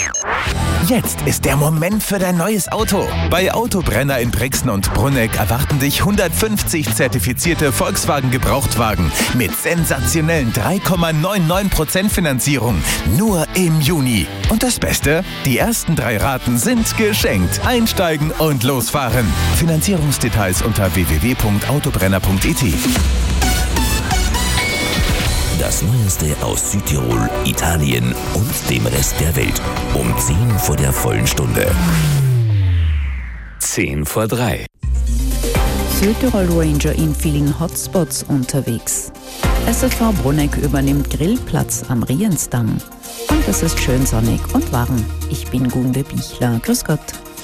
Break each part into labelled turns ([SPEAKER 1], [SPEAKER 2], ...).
[SPEAKER 1] Jetzt ist der Moment für dein neues Auto. Bei Autobrenner in Brixen und Brunegg erwarten dich 150 zertifizierte Volkswagen-Gebrauchtwagen mit sensationellen 3,99% Finanzierung. Nur im Juni. Und das Beste? Die ersten 3 Raten sind geschenkt. Einsteigen und losfahren. Finanzierungsdetails unter www.autobrenner.it.
[SPEAKER 2] Das Neueste aus Südtirol, Italien und dem Rest der Welt. Um 10 vor der vollen Stunde. 10 vor 3.
[SPEAKER 3] Südtirol Ranger in vielen Hotspots unterwegs. SSV Brunegg übernimmt Grillplatz am Riensdamm. Und es ist schön sonnig und warm. Ich bin Gunde Bichler. Grüß Gott.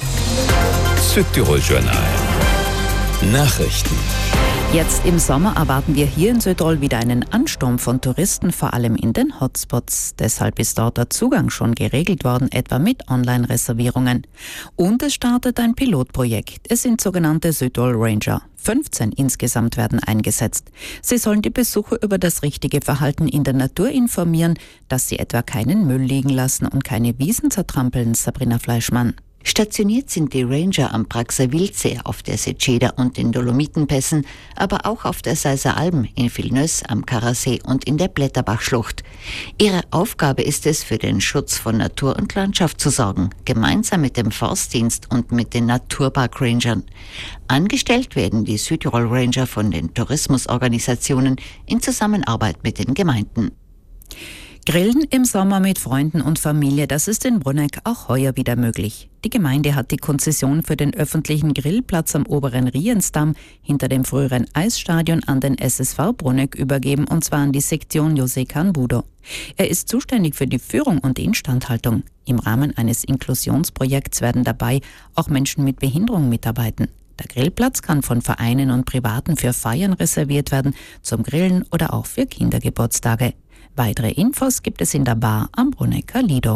[SPEAKER 2] Südtirol Journal. Nachrichten.
[SPEAKER 3] Jetzt im Sommer erwarten wir hier in Südtirol wieder einen Ansturm von Touristen, vor allem in den Hotspots. Deshalb ist dort der Zugang schon geregelt worden, etwa mit Online-Reservierungen. Und es startet ein Pilotprojekt. Es sind sogenannte Südtirol Ranger. 15 insgesamt werden eingesetzt. Sie sollen die Besucher über das richtige Verhalten in der Natur informieren, dass sie etwa keinen Müll liegen lassen und keine Wiesen zertrampeln, Sabrina Fleischmann.
[SPEAKER 4] Stationiert sind die Ranger am Praxer Wildsee, auf der Seceda und den Dolomitenpässen, aber auch auf der Seiser Alm, in Villeneuve am Karasee und in der Blätterbachschlucht. Ihre Aufgabe ist es, für den Schutz von Natur und Landschaft zu sorgen, gemeinsam mit dem Forstdienst und mit den Naturpark-Rangern. Angestellt werden die Südtirol Ranger von den Tourismusorganisationen in Zusammenarbeit mit den Gemeinden.
[SPEAKER 3] Grillen im Sommer mit Freunden und Familie, das ist in Brunegg auch heuer wieder möglich. Die Gemeinde hat die Konzession für den öffentlichen Grillplatz am oberen Riensdamm hinter dem früheren Eisstadion an den SSV Brunegg übergeben, und zwar an die Sektion José Canbudo. Er ist zuständig für die Führung und Instandhaltung. Im Rahmen eines Inklusionsprojekts werden dabei auch Menschen mit Behinderung mitarbeiten. Der Grillplatz kann von Vereinen und Privaten für Feiern reserviert werden, zum Grillen oder auch für Kindergeburtstage. Weitere Infos gibt es in der Bar am Brunegger Lido.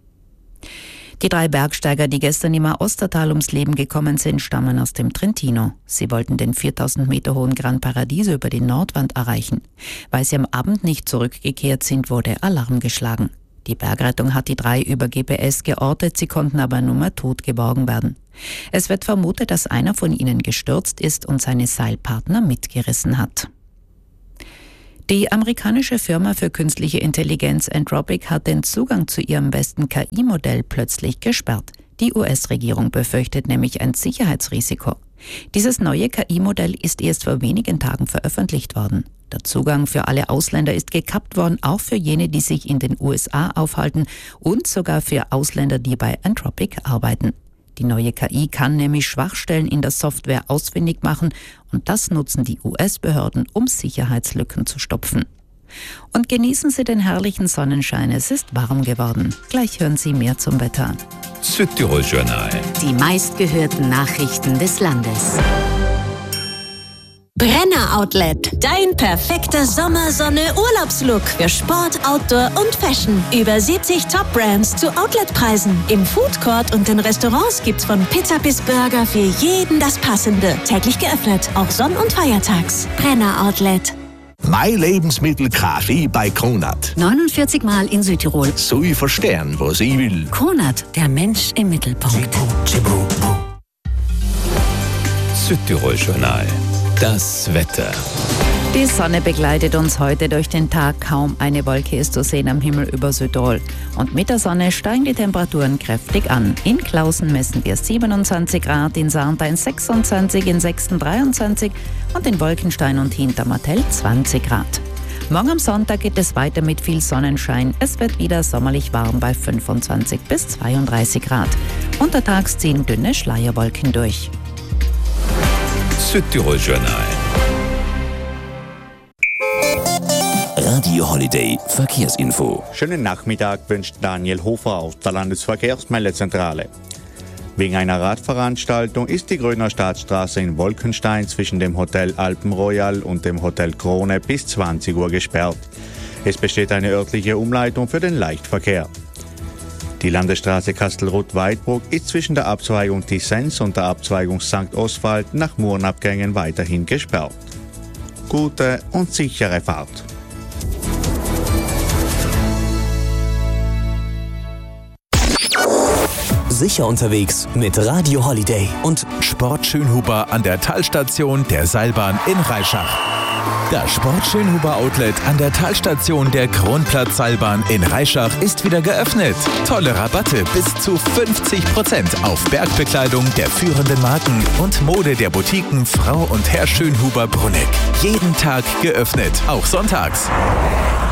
[SPEAKER 3] Die 3 Bergsteiger, die gestern im Ostertal ums Leben gekommen sind, stammen aus dem Trentino. Sie wollten den 4000 Meter hohen Gran Paradiso über die Nordwand erreichen. Weil sie am Abend nicht zurückgekehrt sind, wurde Alarm geschlagen. Die Bergrettung hat die 3 über GPS geortet, sie konnten aber nur mal tot geborgen werden. Es wird vermutet, dass einer von ihnen gestürzt ist und seine Seilpartner mitgerissen hat. Die amerikanische Firma für künstliche Intelligenz Anthropic hat den Zugang zu ihrem besten KI-Modell plötzlich gesperrt. Die US-Regierung befürchtet nämlich ein Sicherheitsrisiko. Dieses neue KI-Modell ist erst vor wenigen Tagen veröffentlicht worden. Der Zugang für alle Ausländer ist gekappt worden, auch für jene, die sich in den USA aufhalten und sogar für Ausländer, die bei Anthropic arbeiten. Die neue KI kann nämlich Schwachstellen in der Software ausfindig machen und das nutzen die US-Behörden, um Sicherheitslücken zu stopfen. Und genießen Sie den herrlichen Sonnenschein, es ist warm geworden. Gleich hören Sie mehr zum Wetter.
[SPEAKER 2] Südtirol Journal.
[SPEAKER 5] Die meistgehörten Nachrichten des Landes. Brenner Outlet. Dein perfekter Sommersonne-Urlaubslook für Sport, Outdoor und Fashion. Über 70 Top-Brands zu Outletpreisen. Im Foodcourt und in Restaurants gibt's von Pizza bis Burger für jeden das Passende. Täglich geöffnet, auch Sonn- und Feiertags. Brenner Outlet.
[SPEAKER 6] Mein Lebensmittel Kaffee bei Kronat.
[SPEAKER 5] 49 Mal in Südtirol.
[SPEAKER 6] So ich verstehen, was ich will.
[SPEAKER 5] Kronat, der Mensch im Mittelpunkt.
[SPEAKER 2] Südtirol Journal. Das Wetter.
[SPEAKER 3] Die Sonne begleitet uns heute durch den Tag. Kaum eine Wolke ist zu sehen am Himmel über Südtirol. Und mit der Sonne steigen die Temperaturen kräftig an. In Klausen messen wir 27 Grad, in Sarntein 26, in Sexten 23 und in Wolkenstein und Hintermartell 20 Grad. Morgen am Sonntag geht es weiter mit viel Sonnenschein. Es wird wieder sommerlich warm bei 25 bis 32 Grad. Untertags ziehen dünne Schleierwolken durch.
[SPEAKER 2] Südtirol Journal. Radio Holiday Verkehrsinfo.
[SPEAKER 7] Schönen Nachmittag wünscht Daniel Hofer aus der Landesverkehrsmeldezentrale. Wegen einer Radveranstaltung ist die Gröner Staatsstraße in Wolkenstein zwischen dem Hotel Alpenroyal und dem Hotel Krone bis 20 Uhr gesperrt. Es besteht eine örtliche Umleitung für den Leichtverkehr. Die Landesstraße Kastelruth-Weidbruck ist zwischen der Abzweigung Tissens und der Abzweigung St. Oswald nach Murnabgängen weiterhin gesperrt. Gute und sichere Fahrt.
[SPEAKER 8] sicher unterwegs mit Radio Holiday
[SPEAKER 1] Und Sport Schönhuber an der Talstation der Seilbahn in Reischach. Das Sport Schönhuber Outlet an der Talstation der Kronplatz-Seilbahn in Reischach ist wieder geöffnet. Tolle Rabatte bis zu 50% auf Bergbekleidung der führenden Marken und Mode der Boutiquen Frau und Herr Schönhuber Bruneck. Jeden Tag geöffnet, auch sonntags.